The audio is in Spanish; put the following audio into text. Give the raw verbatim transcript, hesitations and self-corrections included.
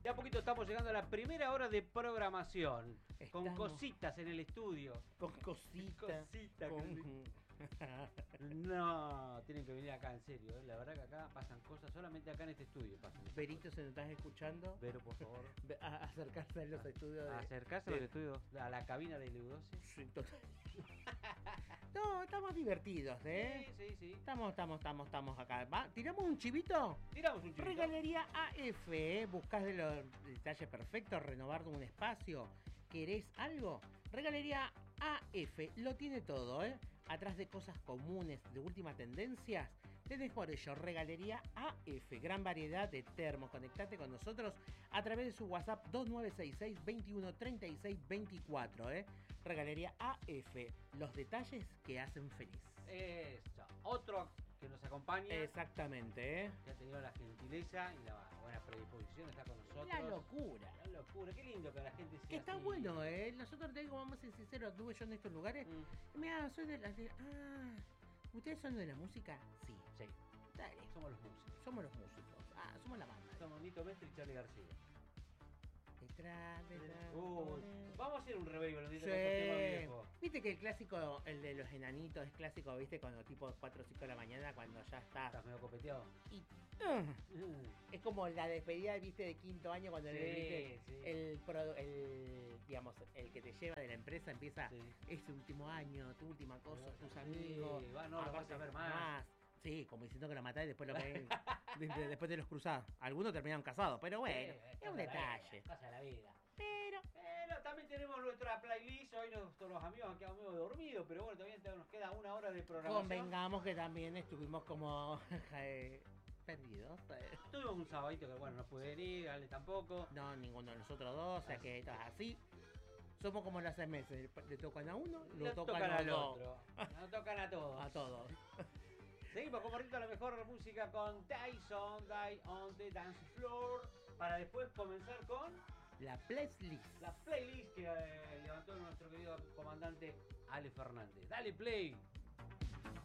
De a poquito estamos llegando a la primera hora de programación. Estamos... Con cositas en el estudio. Con cositas. Cositas. Con... No, tienen que venir acá en serio. ¿eh? La verdad que acá pasan cosas, solamente acá en este estudio pasan. Verito, ¿se nos estás escuchando? Vero, por favor. A acercarse a los a, estudios. De... A acercarse de... a los estudios, a la cabina de Leudosis. Sí, total. No, estamos divertidos, ¿eh? Sí, sí, sí. Estamos, estamos, estamos, estamos acá. ¿Va? ¿Tiramos un chivito? Tiramos un chivito. Regalería A F, ¿eh? ¿Buscás de los detalles perfectos, renovar un espacio? ¿Querés algo? Regalería A F lo tiene todo, ¿eh? Atrás de cosas comunes, de últimas tendencias, tenés por ello Regalería A F, gran variedad de termos. Conectate con nosotros a través de su WhatsApp dos nueve seis seis, veintiuno, treinta y seis, veinticuatro, ¿eh? Regalería A F, los detalles que hacen feliz. Eso, otro que nos acompaña. Exactamente, ¿eh? Que ha tenido la gentileza y la buena predisposición de estar con nosotros. La locura. La locura, qué lindo que la gente sea Que está así. bueno, ¿eh? Nosotros, te digo, vamos a ser sinceros, tuve yo en estos lugares. Mm. Mira, soy de las de... Ah, ¿ustedes son de la música? Sí. Sí. Dale. Somos los músicos. Somos los músicos. Ah, somos la banda. Somos Nito Mestre y Charly García. Detrás, detrás. Uh, vamos a hacer un revival sí. Viejo. Viste que el clásico, el de los enanitos, es clásico, viste, cuando tipo cuatro o cinco de la mañana, cuando ya está. Estás medio copeteado. Y, uh, mm. Es como la despedida, viste, de quinto año, cuando sí, el, viste, sí. el, pro, el, digamos, el que te lleva de la empresa empieza sí. Ese último año, tu última cosa, sí, tus amigos. Sí, va, no lo vas a ver más. más. Sí, como diciendo que lo matás y después lo ven. de, de, después de los cruzados. Algunos terminaron casados, pero bueno, sí, es un detalle. Pasa la vida. Pero, pero también tenemos nuestra playlist. Hoy todos los amigos han quedado medio dormidos, pero bueno, todavía nos queda una hora de programación. Convengamos que también estuvimos como eh, perdidos. Tuvimos un sabadito que bueno, no pude ir, Ale tampoco. No, ninguno de nosotros dos, o sea que esto es así. Somos como las seis meses, le tocan a uno, lo, lo tocan, tocan al otro. otro. Nos tocan a todos. A todos. Seguimos con Morrito, la mejor música con Tyson, Die on the Dance Floor, para después comenzar con la playlist. La playlist que eh, levantó nuestro querido comandante Ale Fernández. Dale play.